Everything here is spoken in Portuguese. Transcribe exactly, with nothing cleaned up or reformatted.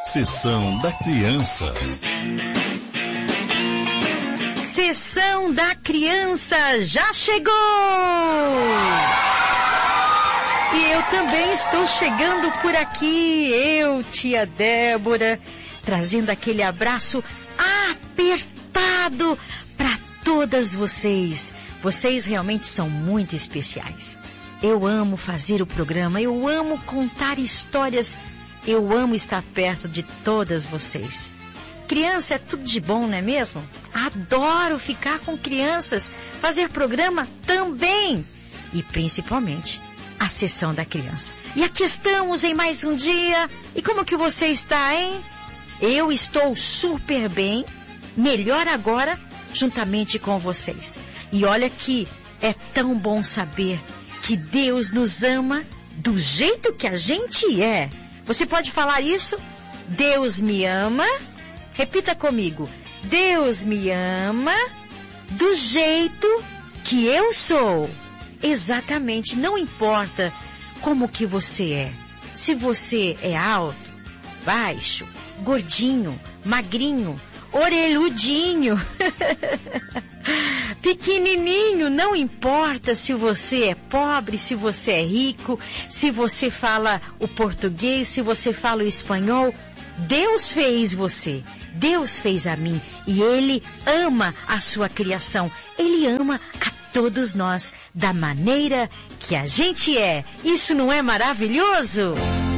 Sessão da Criança. Sessão da Criança já chegou! E eu também estou chegando por aqui, eu, tia Débora, trazendo aquele abraço apertado para todas vocês. Vocês realmente são muito especiais. Eu amo fazer o programa, eu amo contar histórias, eu amo estar perto de todas vocês. Criança é tudo de bom, não é mesmo? Adoro ficar com crianças, fazer programa também. E principalmente a Sessão da Criança. E aqui estamos em mais um dia. E como que você está, hein? Eu estou super bem, melhor agora, juntamente com vocês. E olha que é tão bom saber que Deus nos ama do jeito que a gente é. Você pode falar isso? Deus me ama. Repita comigo. Deus me ama do jeito que eu sou. Exatamente, não importa como que você é. Se você é alto, baixo, gordinho, magrinho, orelhudinho, pequenininho, não importa se você é pobre, se você é rico, se você fala o português, se você fala o espanhol, Deus fez você, Deus fez a mim e Ele ama a sua criação, Ele ama a todos nós da maneira que a gente é. Isso não é maravilhoso?